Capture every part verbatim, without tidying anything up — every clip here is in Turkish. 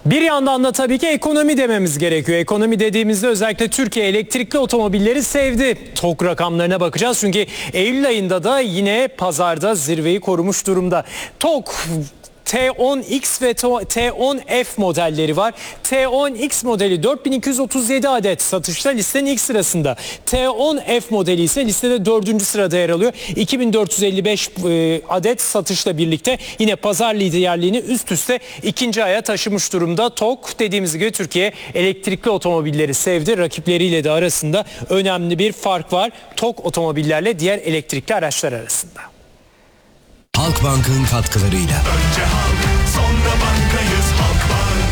Bir yandan da tabii ki ekonomi dememiz gerekiyor. Ekonomi dediğimizde özellikle Türkiye elektrikli otomobilleri sevdi. TOG rakamlarına bakacağız çünkü Eylül ayında da yine pazarda zirveyi korumuş durumda. TOG T on X ve T on F modelleri var. T on X modeli dört bin iki yüz otuz yedi adet satışta listenin ilk sırasında. T on F modeli ise listede dördüncü sırada yer alıyor. iki bin dört yüz elli beş adet satışla birlikte yine pazar liderliğini üst üste ikinci aya taşımış durumda. TOG dediğimiz gibi Türkiye elektrikli otomobilleri sevdi. Rakipleriyle de arasında önemli bir fark var. TOG otomobillerle diğer elektrikli araçlar arasında. Halkbank'ın katkılarıyla. Önce halk, sonra bankayız Halkbank.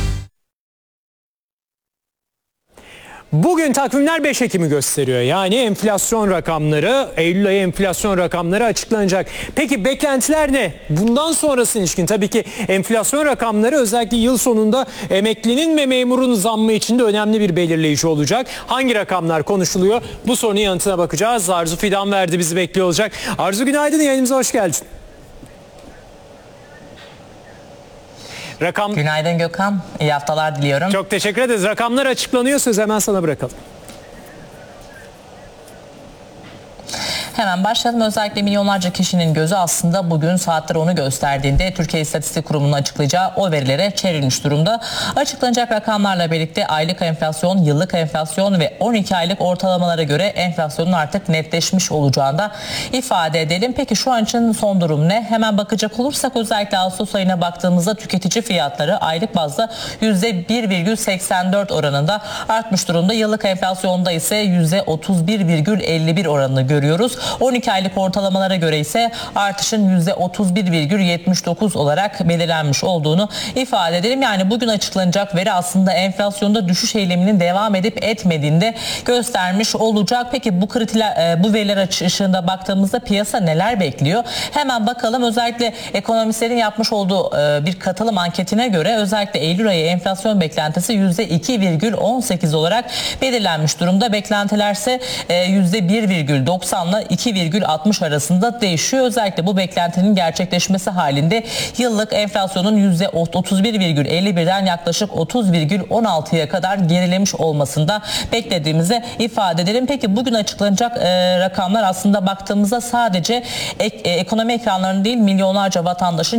Bugün takvimler beş Ekim'i gösteriyor. Yani enflasyon rakamları, Eylül ayı enflasyon rakamları açıklanacak. Peki beklentiler ne? Bundan sonrası ilişkin tabii ki enflasyon rakamları özellikle yıl sonunda emeklinin ve memurun zammı için de önemli bir belirleyici olacak. Hangi rakamlar konuşuluyor? Bu sorunun yanıtına bakacağız. Arzu Fidanverdi bizi bekliyor olacak. Arzu günaydın, yayınımıza hoş geldin. Rakam... Günaydın Gökhan. İyi haftalar diliyorum. Çok teşekkür ederiz. Rakamlar açıklanıyor. Söz hemen sana bırakalım. Hemen başlayalım. Özellikle milyonlarca kişinin gözü aslında bugün saatler onu gösterdiğinde Türkiye İstatistik Kurumu'nun açıklayacağı o verilere çevrilmiş durumda. Açıklanacak rakamlarla birlikte aylık enflasyon, yıllık enflasyon ve on iki aylık ortalamalara göre enflasyonun artık netleşmiş olacağını da ifade edelim. Peki şu an için son durum ne? Hemen bakacak olursak özellikle Ağustos ayına baktığımızda tüketici fiyatları aylık bazda yüzde bir virgül seksen dört oranında artmış durumda. Yıllık enflasyonda ise yüzde otuz bir virgül elli bir oranını görüyoruz. on iki aylık ortalamalara göre ise artışın yüzde otuz bir virgül yetmiş dokuz olarak belirlenmiş olduğunu ifade edelim. Yani bugün açıklanacak veri aslında enflasyonda düşüş eyleminin devam edip etmediğini de göstermiş olacak. Peki bu kriterler, bu veriler ışığında baktığımızda piyasa neler bekliyor? Hemen bakalım. Özellikle ekonomistlerin yapmış olduğu bir katılım anketine göre özellikle Eylül ayı enflasyon beklentisi yüzde iki virgül on sekiz olarak belirlenmiş durumda. Beklentilerse yüzde bir virgül doksanla iki virgül altmış arasında değişiyor. Özellikle bu beklentinin gerçekleşmesi halinde yıllık enflasyonun yüzde otuz bir virgül elli birden yaklaşık otuz virgül on altıya kadar gerilemiş olmasında beklediğimizi ifade edelim. Peki bugün açıklanacak e, rakamlar aslında baktığımızda sadece ek, e, ekonomi ekranlarının değil milyonlarca vatandaşın